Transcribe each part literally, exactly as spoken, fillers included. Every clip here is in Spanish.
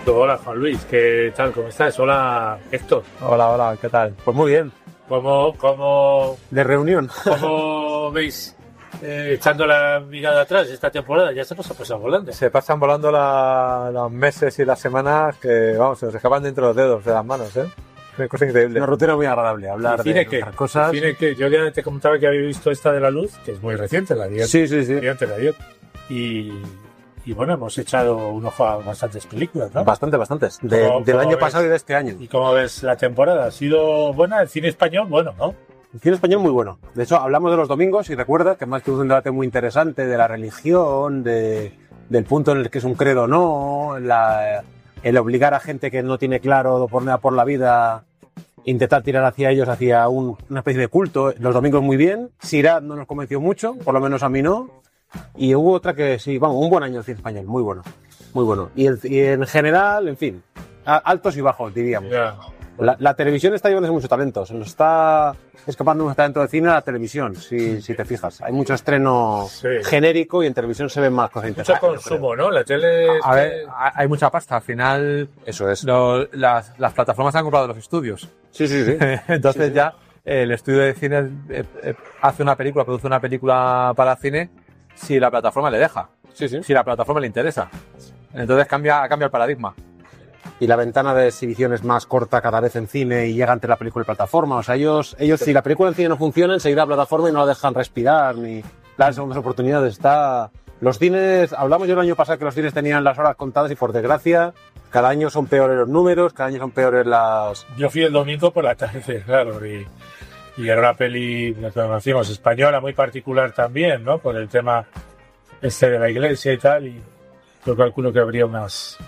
Hola Juan Luis, ¿qué tal? ¿Cómo estás? Hola Héctor. Hola, hola, ¿qué tal? Pues muy bien. ¿Cómo, cómo, de reunión. ¿Cómo veis eh, echando la mirada atrás esta temporada? Ya se nos ha pasado volando. Se pasan volando la, los meses y las semanas que, vamos, se nos escapan dentro de los dedos, de las manos, ¿eh? Es una cosa increíble. Una rutina muy agradable, hablar de que, otras cosas. Cine que yo ya te comentaba que había visto esta de La Luz, que es muy reciente, la de Sí, sí, sí. antes de ayer. Y... Y bueno, hemos echado un ojo a bastantes películas, ¿no? Bastante, bastantes. De, ¿Cómo, del cómo año ves? pasado y de este año. ¿Y cómo ves la temporada? ¿Ha sido buena? ¿El cine español? Bueno, ¿no? El cine español muy bueno. De hecho, hablamos de los domingos y recuerda que más que un debate muy interesante de la religión, de, del punto en el que es un credo o no, la, el obligar a gente que no tiene claro por nada por la vida, intentar tirar hacia ellos, hacia un, una especie de culto. Los domingos muy bien. Sirad no nos convenció mucho, por lo menos a mí no. Y hubo otra que sí, vamos, un buen año el cine español, muy bueno, muy bueno. Y, el, y en general, en fin, a, altos y bajos, diríamos. Yeah. La, la televisión está llevándose mucho talento, se nos está escapando mucho talento de cine a la televisión, si, si te fijas. Hay mucho estreno Sí. genérico y en televisión se ven más cosas Mucho interesantes. consumo, ¿no? La tele... A ver, hay mucha pasta. Al final, Eso es. lo- las, las plataformas han comprado los estudios. Sí, sí, sí. Entonces Sí, sí. ya el estudio de cine eh, eh, hace una película, produce una película para cine si la plataforma le deja, Sí, sí. si la plataforma le interesa. Entonces cambia, cambia el paradigma. Y la ventana de exhibición es más corta cada vez en cine y llega entre la película y plataforma. O sea, ellos, ellos si la película en cine no funciona, enseguida la plataforma y no la dejan respirar ni dar segundas oportunidades. Está... Los cines, hablamos yo el año pasado que los cines tenían las horas contadas y por desgracia cada año son peores los números, cada año son peores las... Yo fui el domingo por la tarde, claro, y, y era una peli, lo que decimos, española, muy particular también, ¿no? Por el tema este de la iglesia y tal, y yo calculo que habría unas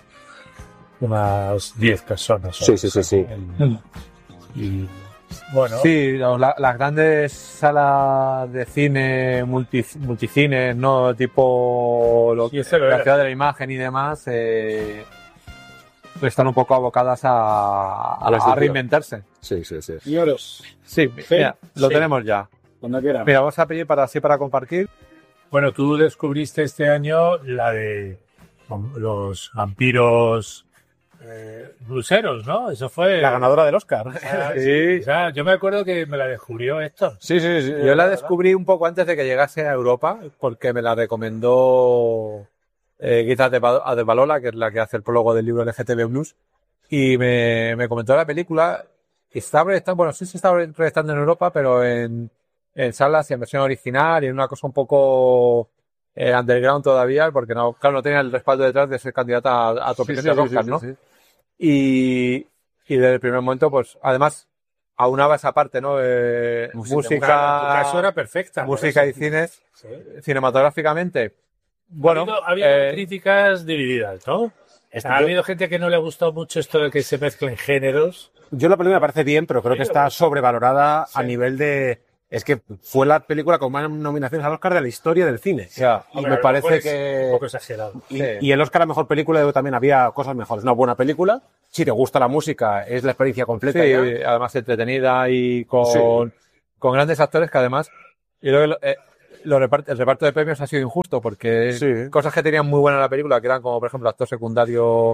unas diez personas. Sí, sí, sí, sí. El- y bueno, Sí, la- las grandes salas de cine, multi, multicines, ¿no? Tipo lo, Sí, ese lo la era. ciudad de la imagen y demás, eh, están un poco abocadas a, A la a extinción. reinventarse. Sí, sí, sí. Y oros, Sí, Sí, mira, lo sí. tenemos ya. cuando quieran. Mira, vamos a pedir para así para compartir. bueno, tú descubriste este año la de los vampiros eh, bluseros, ¿no? Eso fue... La ganadora del Oscar. Ah, sí. Sí. O sea, yo me acuerdo que me la descubrió Héctor. Sí, sí, sí. Yo la descubrí un poco antes de que llegase a Europa, porque me la recomendó eh, Guita Adebalola, que es la que hace el prólogo del libro L G T B Blues, y me, me comentó la película. Y está proyectando, bueno, sí se está proyectando en Europa, pero en, en salas y en versión original y en una cosa un poco eh, underground todavía, porque no, claro, no tenía el respaldo detrás de ser candidata a, a top Sí, ten sí, de sí, Oscar, sí, ¿no? sí. Y, y desde el primer momento, pues, además, aunaba esa parte, ¿no? Eh, Música. música, En tu caso era perfecta. por música y eso. cine, Sí. cinematográficamente. Bueno, ha habido, ha habido eh, críticas divididas, ¿no? Ha habido gente que no le ha gustado mucho esto de que se mezclen géneros. Yo la película me parece bien, pero creo que Sí, está pero- sobrevalorada Sí. a nivel de... Es que fue la película con más nominaciones al Oscar de la historia del cine. ya, Y Hombre, me a lo parece mejor es que... un poco exagerado. Y, Sí. y el Oscar a Mejor Película yo también había cosas mejores. Una buena película. Si te gusta la música, es la experiencia completa. sí, ya. además entretenida y con, Sí. con grandes actores que además, y luego eh, lo repart- el reparto de premios ha sido injusto porque Sí. cosas que tenían muy buena la película, que eran como por ejemplo actor secundario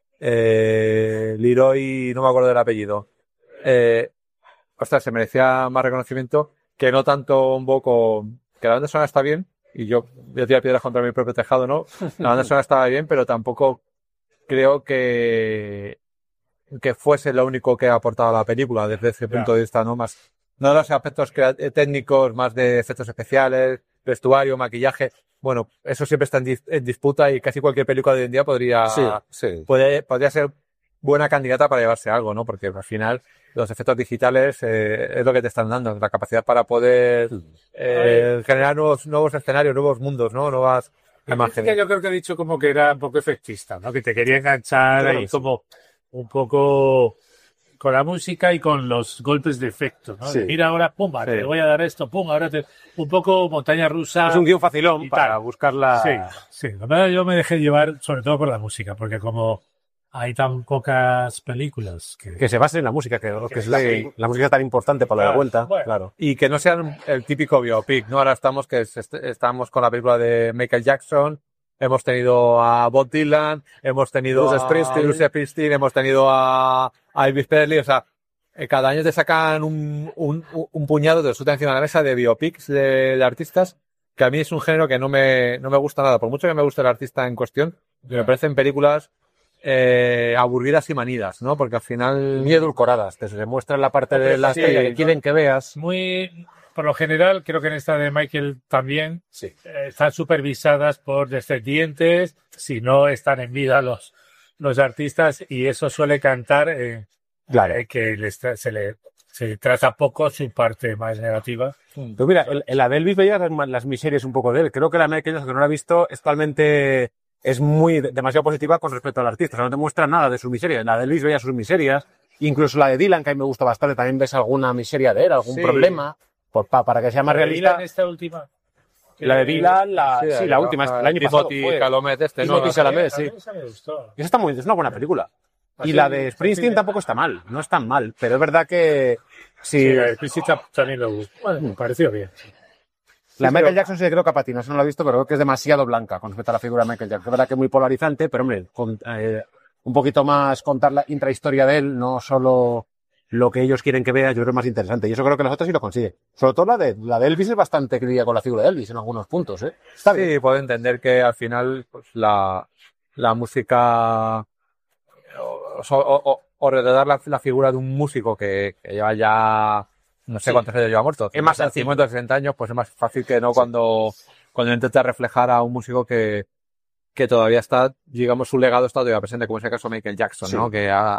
eh, Leroy, no me acuerdo del apellido, eh, ostras, se merecía más reconocimiento que no tanto un poco, que la banda sonora está bien, y yo voy a tirar piedras contra mi propio tejado, ¿no? La banda sonora estaba bien, pero tampoco creo que que fuese lo único que ha aportado a la película desde ese punto de vista, ¿no? Más, no de los aspectos crea- eh, técnicos, más de efectos especiales, vestuario, maquillaje. Bueno, eso siempre está en, dis- en disputa y casi cualquier película de hoy en día podría, Sí, sí. puede- podría ser buena candidata para llevarse algo, ¿no? Porque al final los efectos digitales eh, es lo que te están dando, la capacidad para poder eh, generar nuevos, nuevos escenarios, nuevos mundos, ¿no? Nuevas La crítica imágenes. yo creo que ha dicho como que era un poco efectista, ¿no? Que te quería enganchar Claro, ahí sí. como un poco con la música y con los golpes de efecto, ¿no? Sí. De, mira ahora, pum, Sí. te voy a dar esto, pum, ahora te... Un poco montaña rusa. Es un guión facilón y para tal. buscar la... Sí, sí. La verdad yo me dejé llevar sobre todo por la música, porque como hay tan pocas películas que... Que se base en la música, que, que es la, Sí. la música es tan importante para la Claro, vuelta. bueno. Claro. Y que no sean el típico biopic, ¿no? Ahora estamos que es- est- estamos con la película de Michael Jackson, hemos tenido a Bob Dylan, hemos tenido Bruce a Springsteen. Bruce Springsteen, hemos tenido a, a Elvis Presley, o sea, eh, cada año te sacan un, un, un puñado, te lo sueltan encima de la mesa de biopics de, de artistas, que a mí es un género que no me, no me gusta nada, por mucho que me guste el artista en cuestión, me parecen películas eh, aburridas y manidas, ¿no? Porque al final... Muy edulcoradas, te demuestran la parte de la Sí, estrella que ¿no? quieren que veas. Muy, por lo general, creo que en esta de Michael también, Sí. eh, están supervisadas por descendientes, si no están en vida los, los artistas, y eso suele cantar eh, Claro. eh, que les tra- se le se trata poco su parte más negativa. Pero mira, en, en la de Elvis veías las, las miserias un poco de él. Creo que la Michael Jackson, que no la he visto, es totalmente, es muy, demasiado positiva con respecto al artista. O sea, no te muestra nada de su miseria. En la de Elvis veías sus miserias. Incluso la de Dylan, que a mí me gusta bastante, también ves alguna miseria de él, algún Sí. problema, por, pa- para que sea más La de realista. Dylan, esta última. La de Dylan, la, sí, la, la- última, es- el año pasado Timothy fue. Chalamet este, ¿no? Timothy Chalamet, A mí sí. esa me gustó. Esa está muy, es una buena película. Y Así, la de Springsteen así, tampoco está mal, no es tan mal, pero es verdad que Sí, sí, la de Priscilla también lo gustó. Bueno, me pareció bien. la Sí, Michael pero- Jackson sí que creo que patina, eso no lo he visto, pero creo que es demasiado blanca con respecto a la figura de Michael Jackson. Es verdad que es muy polarizante, pero hombre, con, eh, un poquito más contar la intrahistoria de él, no solo lo que ellos quieren que veas, yo creo que es más interesante. Y eso creo que los otros sí lo consigue. Sobre todo la de, la de Elvis es bastante crítica con la figura de Elvis en algunos puntos, ¿eh? Está bien. Sí, puedo entender que al final pues, la, la música o, o, o, o retratar la, la figura de un músico que, que lleva ya no sé Sí. cuántos años lleva muerto, Es más sencillo. cincuenta o sesenta años, pues es más fácil que no cuando, cuando intenta reflejar a un músico que, que todavía está, digamos, su legado está todavía presente, como es el caso de Michael Jackson, Sí. ¿no? Que ha,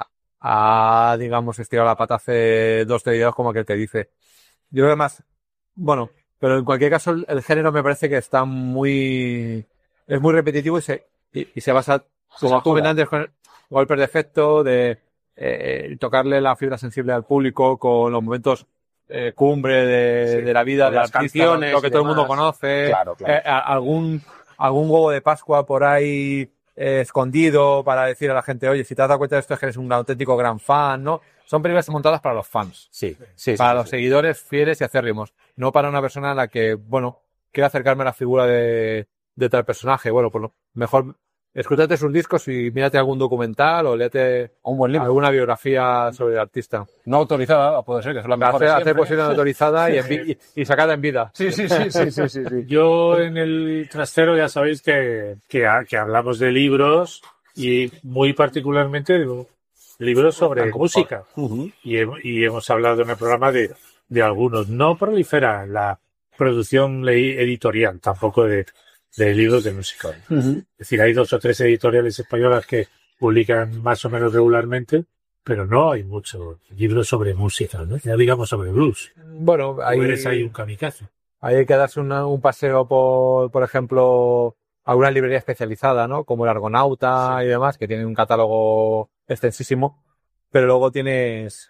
ha, digamos, estirado la pata hace dos videos como que el que dice. Yo creo que más, bueno, pero en cualquier caso el, el género me parece que está muy, es muy repetitivo y se, y, y se basa, como satura. comentantes, con golpes de efecto, de eh, tocarle la fibra sensible al público con los momentos eh, cumbre de, Sí. de la vida Con de las artista, canciones lo que y todo el mundo demás. conoce, Claro, claro. eh, a- algún, algún huevo de Pascua por ahí eh, escondido para decir a la gente, oye, si te has dado cuenta de esto es que eres un auténtico gran fan, ¿no? Son películas montadas para los fans, Sí, sí, para sí, los sí. seguidores fieles y acérrimos, no para una persona a la que, bueno, quiero acercarme a la figura de, de tal personaje. Bueno, pues lo mejor escúchate sus discos y mírate algún documental o léete Un buen libro. alguna biografía sobre el artista. No autorizada, puede ser, que son las mejores Hacer, hacer siempre. posible autorizada y, en vi- y, y sacada en vida. Sí, sí, sí, sí, sí, sí, sí. Yo en el trastero ya sabéis que, que, ha- que hablamos de libros y muy particularmente de libros sobre música. Ujú. Y, he- y hemos hablado en el programa de, de algunos. No prolifera la producción ley- editorial, tampoco de, de libros de música. Ujú. Es decir, hay dos o tres editoriales españolas que publican más o menos regularmente, pero no hay muchos libros sobre música, ¿no? Ya digamos sobre blues. Bueno, Ahí ahí, eres ahí un kamikaze. ahí hay que darse una- un paseo por, por ejemplo, a una librería especializada, ¿no? Como el Argonauta y demás, que tiene un catálogo extensísimo, pero luego tienes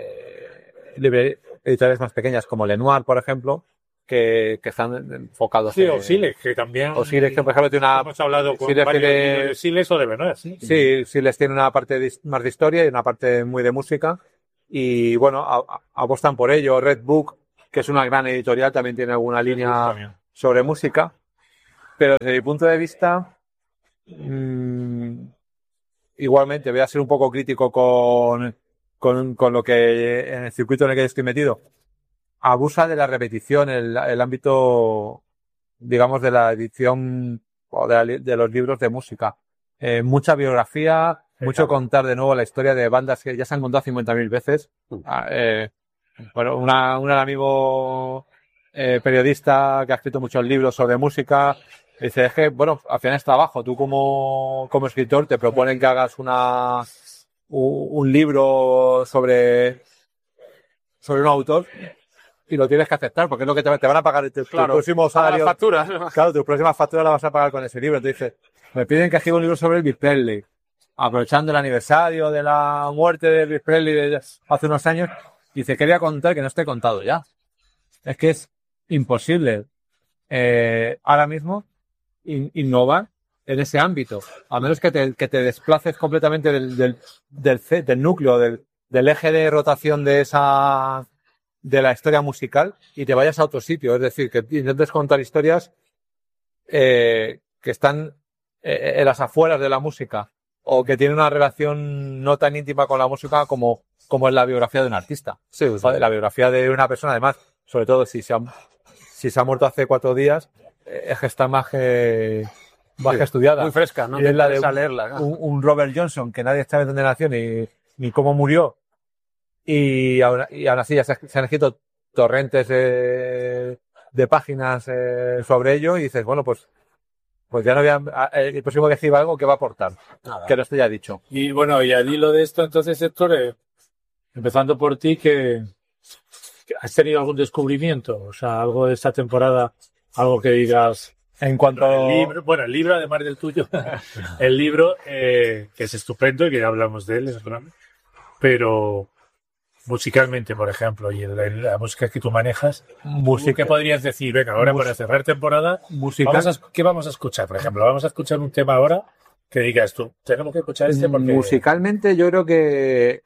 eh, libre- editoriales más pequeñas como Lenoir, por ejemplo, que, que están enfocados Sí, en... o Silex, que también... O Silex, que por ejemplo tiene una... Hemos hablado con Silex varios tiene- libros de Silex o de Benoit, sí. Sí, sí les tiene una parte de- más de historia y una parte muy de música. Y bueno, a- a- apostan por ello. Red Book, que es una gran editorial, también tiene alguna línea También. sobre música. Pero desde mi punto de vista, mm, igualmente voy a ser un poco crítico con, con, con lo que en el circuito en el que estoy metido. Abusa de la repetición, el, el ámbito, digamos, de la edición o de, la li- de los libros de música. Eh, mucha biografía, Sí, mucho claro. contar de nuevo la historia de bandas que ya se han contado cincuenta mil veces. Mm. Ah, eh, bueno, una, un amigo eh, periodista que ha escrito muchos libros sobre música dice, es que, bueno, al final es trabajo. Tú como, como escritor te proponen que hagas una, un, un libro sobre, sobre un autor y lo tienes que aceptar porque es lo que te, te van a pagar. Tu, tu Claro, próximo salario. las facturas. Claro, tu próxima factura la vas a pagar con ese libro. Entonces dices, me piden que escriba un libro sobre Elvis Presley, aprovechando el aniversario de la muerte de Elvis Presley de hace unos años. Dice, quería contar que no esté contado ya. Es que es imposible eh, ahora mismo in- innovar en ese ámbito, a menos que te, que te desplaces completamente del, del, del, ce- del núcleo, del, del eje de rotación de esa de la historia musical y te vayas a otro sitio. Es decir, que intentes contar historias eh, que están eh, en las afueras de la música, o que tiene una relación no tan íntima con la música como, como es la biografía de un artista. Sí, sí. Joder, la biografía de una persona, además, sobre todo si se ha, si se ha muerto hace cuatro días, eh, es que está más que, más Sí, que estudiada. muy fresca, ¿no? Y es la de interesa un, leerla, claro. un, un Robert Johnson, que nadie sabe dónde nació ni, ni cómo murió. Y aún, y aún así ya se, se han escrito torrentes de, de páginas eh, sobre ello, y dices, bueno, pues Pues ya no voy a, el próximo que escriba algo que va a aportar. Nada. Que no esté ya dicho. Y bueno, y al hilo de esto, entonces, Héctor, eh, empezando por ti, que, que has tenido algún descubrimiento, o sea, algo de esta temporada, algo que digas. En cuanto El libro, bueno, el libro, además del tuyo, el libro, eh, que es estupendo y que ya hablamos de él, es grande, pero musicalmente, por ejemplo, y en la, en la música que tú manejas, música, ¿qué podrías decir? Venga, ahora Mus- para cerrar temporada, musical, vamos a, es- ¿qué vamos a escuchar? Por ejemplo, vamos a escuchar un tema ahora que digas tú, tenemos que escuchar este porque... musicalmente yo creo que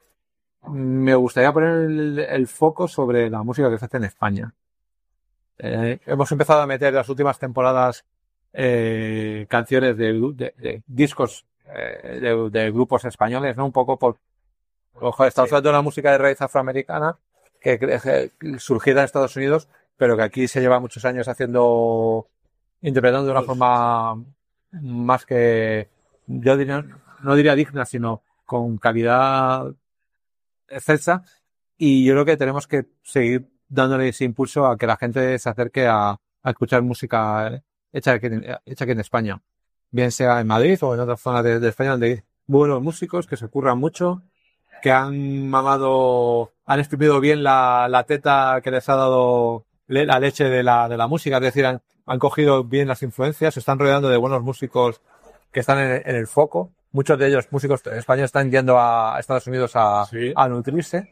me gustaría poner el, el foco sobre la música que se hace en España. Eh, hemos empezado a meter las últimas temporadas eh, canciones de, de- de discos eh, de, de grupos españoles, ¿no? Un poco por... Ojo, estamos Sí. hablando de una música de raíz afroamericana que, que surgida en Estados Unidos, pero que aquí se lleva muchos años haciendo, interpretando de una forma más que, yo diría, no diría digna, sino con calidad excelsa. Y yo creo que tenemos que seguir dándole ese impulso a que la gente se acerque a, a escuchar música hecha aquí, en- hecha aquí en España, bien sea en Madrid o en otras zonas de, de España donde hay buenos músicos que se curran mucho, que han mamado, han exprimido bien la, la teta que les ha dado le- la leche de la, de la música, es decir, han, han cogido bien las influencias, se están rodeando de buenos músicos que están en, en el foco. Muchos de ellos, músicos españoles, están yendo a Estados Unidos a, Sí. a nutrirse.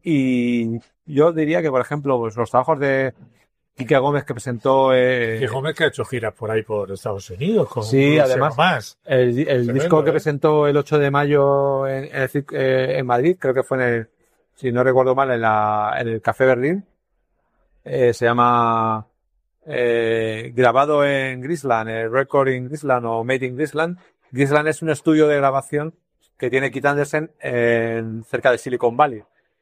Y yo diría que, por ejemplo, pues los trabajos de Quique Gómez que presentó eh, Que Gómez que ha hecho giras por ahí por Estados Unidos. Con Sí, un además, más. el, el Tremendo, disco que ¿eh? presentó el ocho de mayo en, en, el cir- eh, en Madrid, creo que fue en el, si no recuerdo mal, en, la, en el Café Berlín, eh, se llama eh, grabado en Grisland, eh, Record in Grisland o Made in Grisland. Grisland es un estudio de grabación que tiene Keith Anderson en, cerca de Silicon Valley,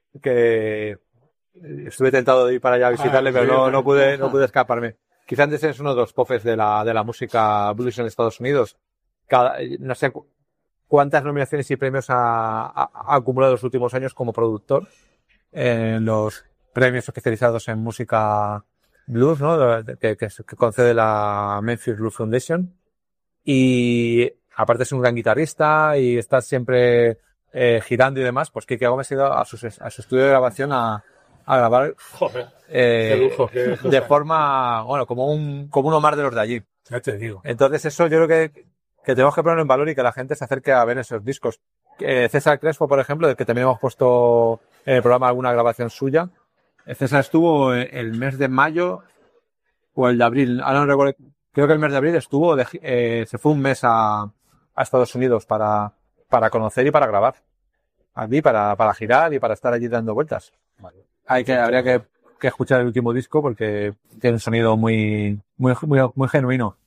que estuve tentado de ir para allá a visitarle, Ah, pero sí, no, bueno. no pude, no pude escaparme. Keith Anderson es uno de los popes de la, de la música blues en Estados Unidos. Cada, no sé cu- cuántas nominaciones y premios ha, ha- ha acumulado en los últimos años como productor en los premios especializados en música blues, ¿no? Que, que, que concede la Memphis Blues Foundation. Y aparte es un gran guitarrista y está siempre eh, girando y demás. Pues Quique Gómez ha ido a su, a su estudio de grabación a, a grabar Joder, eh, qué lujo, qué cosa. de forma, bueno, como un, como uno más de los de allí. Ya te digo. Entonces eso yo creo que, que tenemos que ponerlo en valor y que la gente se acerque a ver esos discos. Eh, César Crespo, por ejemplo, del que también hemos puesto en el programa alguna grabación suya. Eh, César estuvo eh, el mes de mayo o el de abril, ahora no recuerdo, creo que el mes de abril estuvo, de gi- eh, se fue un mes a, a Estados Unidos para, para conocer y para grabar. Allí, para, para girar y para estar allí dando vueltas. Hay que, habría que, que escuchar el último disco porque tiene un sonido muy, muy, muy, muy genuino.